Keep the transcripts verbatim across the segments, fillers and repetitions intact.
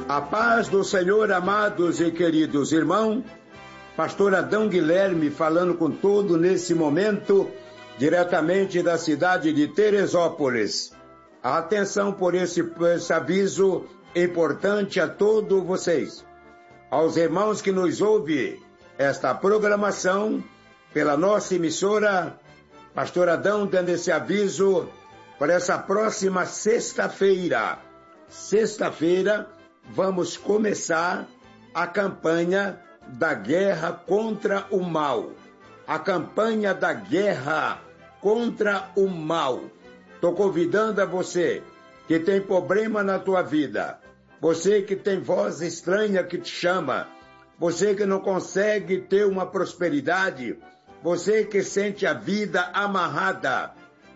A paz do Senhor, amados e queridos irmãos, pastor Adão Guilherme falando com todo nesse momento, diretamente da cidade de Teresópolis. Atenção por esse, esse aviso importante a todos vocês. Aos irmãos que nos ouvem, esta programação pela nossa emissora, pastor Adão dando esse aviso para essa próxima sexta-feira. Sexta-feira, vamos começar a campanha da guerra contra o mal. A campanha da guerra contra o mal. Estou convidando a você que tem problema na tua vida, você que tem voz estranha que te chama, você que não consegue ter uma prosperidade, você que sente a vida amarrada.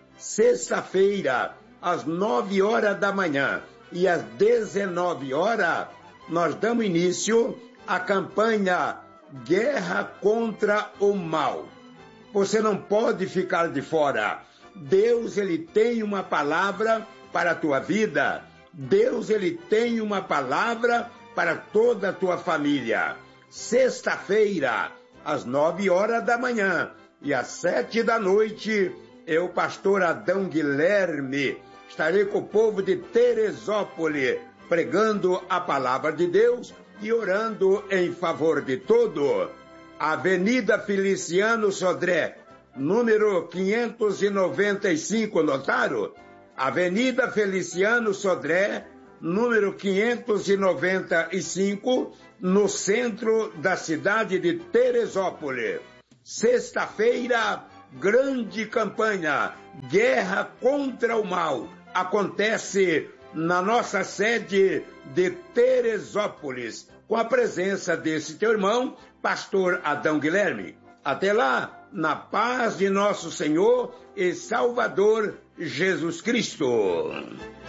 Sexta-feira, às nove horas da manhã e às dezenove horas, nós damos início à campanha Guerra contra o Mal. Você não pode ficar de fora. Deus, ele tem uma palavra para a tua vida. Deus, ele tem uma palavra para toda a tua família. Sexta-feira, às nove horas da manhã e às sete da noite, eu, pastor Adão Guilherme, estarei com o povo de Teresópolis, pregando a palavra de Deus e orando em favor de todo. Avenida Feliciano Sodré, número quinhentos e noventa e cinco, notaram? Avenida Feliciano Sodré, número quinhentos e noventa e cinco, no centro da cidade de Teresópolis. Sexta-feira, grande campanha, Guerra contra o Mal, acontece na nossa sede de Teresópolis, com a presença desse teu irmão, pastor Adão Guilherme. Até lá, na paz de nosso Senhor e Salvador Jesus Cristo.